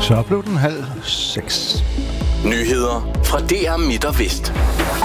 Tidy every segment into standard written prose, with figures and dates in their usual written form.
Så blev den 5:30. Nyheder fra DR Midt og Vest.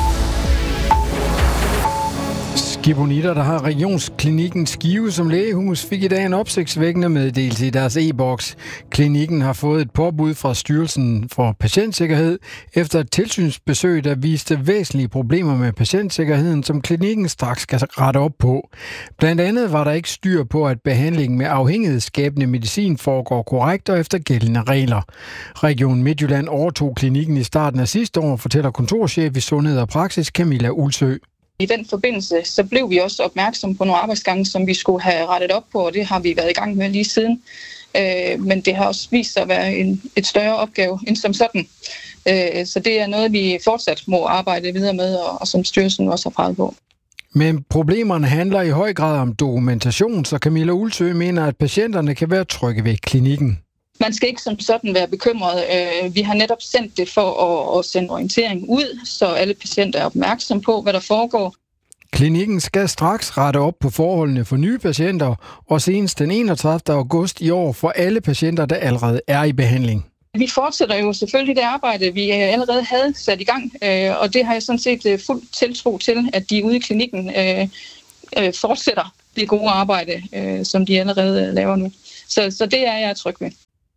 Skibonitter, der har regionsklinikken Skive som lægehus, fik i dag en opsigtsvækkende meddelelse i deres e-boks. Klinikken har fået et påbud fra Styrelsen for Patientsikkerhed efter et tilsynsbesøg, der viste væsentlige problemer med patientsikkerheden, som klinikken straks skal rette op på. Blandt andet var der ikke styr på, at behandlingen med afhængighedsskabende medicin foregår korrekt og efter gældende regler. Region Midtjylland overtog klinikken i starten af sidste år, fortæller kontorchef i Sundhed og Praksis Camilla Ulsø. I den forbindelse så blev vi også opmærksomme på nogle arbejdsgange, som vi skulle have rettet op på, og det har vi været i gang med lige siden. Men det har også vist sig at være et større opgave end som sådan. Så det er noget, vi fortsat må arbejde videre med, og som styrelsen også har peget på. Men problemerne handler i høj grad om dokumentation, så Camilla Ulsø mener, at patienterne kan være trygge ved klinikken. Man skal ikke som sådan være bekymret. Vi har netop sendt det for at sende orientering ud, så alle patienter er opmærksomme på, hvad der foregår. Klinikken skal straks rette op på forholdene for nye patienter, og senest den 31. august i år for alle patienter, der allerede er i behandling. Vi fortsætter jo selvfølgelig det arbejde, vi allerede havde sat i gang, og det har jeg sådan set fuld tiltro til, at de ude i klinikken fortsætter det gode arbejde, som de allerede laver nu. Så det er jeg tryg ved.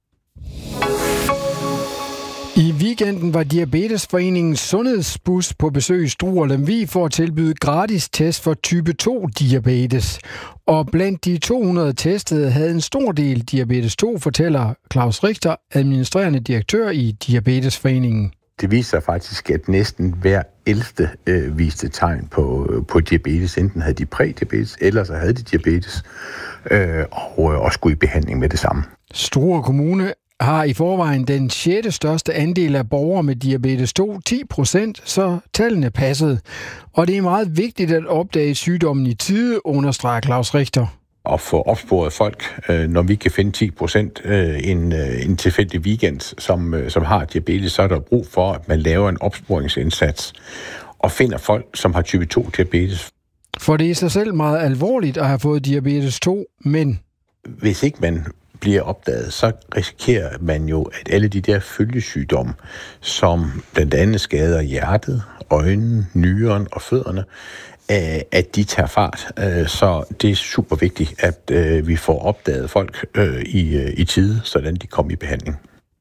I weekenden var Diabetesforeningens sundhedsbus på besøg i Struer Lemvig for at tilbyde gratis test for type 2-diabetes. Og blandt de 200 testede havde en stor del diabetes 2, fortæller Claus Richter, administrerende direktør i Diabetesforeningen. Det viser sig faktisk, at næsten hver 11. viste tegn på diabetes. Enten havde de prædiabetes, eller så havde de diabetes, og skulle i behandling med det samme. Struer Kommune har i forvejen den 6. største andel af borgere med diabetes 2, 10%, så tallene passede. Og det er meget vigtigt at opdage sygdommen i tide, understreger Claus Richter. Og få opsporet folk, når vi kan finde 10% en tilfældig weekend, som har diabetes, så er der brug for, at man laver en opsporingsindsats og finder folk, som har type 2-diabetes. For det er i sig selv meget alvorligt at have fået diabetes 2, men hvis ikke man bliver opdaget, så risikerer man jo, at alle de der følgesygdomme, som blandt andet skader hjertet, øjnene, nyren og fødderne, at de tager fart. Så det er super vigtigt, at vi får opdaget folk i tide, sådan de kommer i behandling.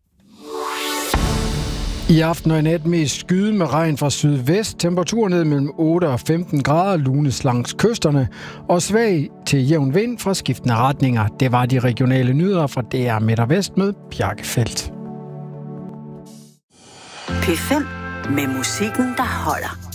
I aften og i nat mest skyde med regn fra sydvest, temperatur ned mellem 8 og 15 grader, lunes langs kysterne, og svag til jævn vind fra skiftende retninger. Det var de regionale nyheder fra DR Midt og Vest med Bjarke Feldt. P5 med musikken, der holder.